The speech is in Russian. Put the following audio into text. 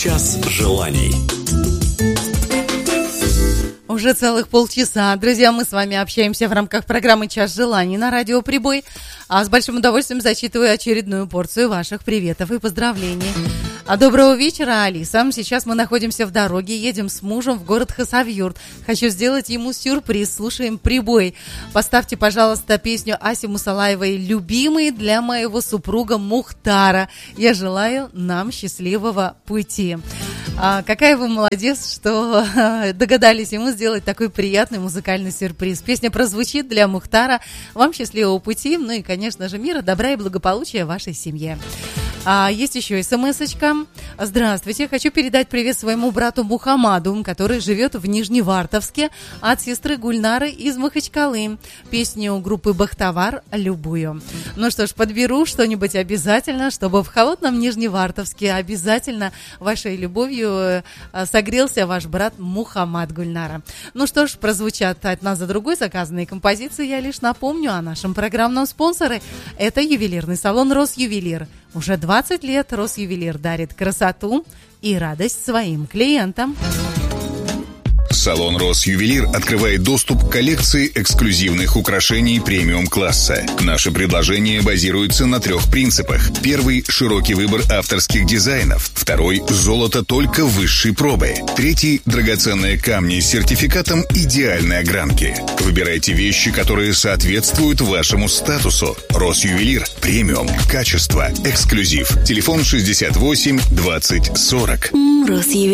Час желаний. Уже целых полчаса. Друзья, мы с вами общаемся в рамках программы «Час желаний» на радио «Прибой». А с большим удовольствием зачитываю очередную порцию ваших приветов и поздравлений. Доброго вечера, Алиса. Сейчас мы находимся в дороге, едем с мужем в город Хасавюрт. Хочу сделать ему сюрприз. Слушаем «Прибой». Поставьте, пожалуйста, песню Аси Мусалаевой «Любимый» для моего супруга Мухтара. Я желаю нам счастливого пути. Какая вы молодец, что догадались ему сделать такой приятный музыкальный сюрприз. Песня прозвучит для Мухтара. Вам счастливого пути, ну и, конечно же, мира, добра и благополучия вашей семье. Есть еще смс-очка. Здравствуйте, хочу передать привет своему брату Мухаммаду, который живет в Нижневартовске, от сестры Гульнары из Махачкалы. Песню группы «Бахтавар» любую. Ну что ж, подберу что-нибудь обязательно, чтобы в холодном Нижневартовске обязательно вашей любовью согрелся ваш брат Мухаммад Гульнара. Ну что ж, прозвучат одна за другой заказанные композиции. Я лишь напомню о нашем программном спонсоре. Это ювелирный салон «Росювелир». Уже 20 лет Росювелир дарит красоту и радость своим клиентам. Салон «Росювелир» открывает доступ к коллекции эксклюзивных украшений премиум-класса. Наши предложения базируются на 3 принципах. Первый – широкий выбор авторских дизайнов. Второй – золото только высшей пробы. Третий – драгоценные камни с сертификатом идеальной огранки. Выбирайте вещи, которые соответствуют вашему статусу. «Росювелир» – премиум, качество, эксклюзив. Телефон 68 20 40.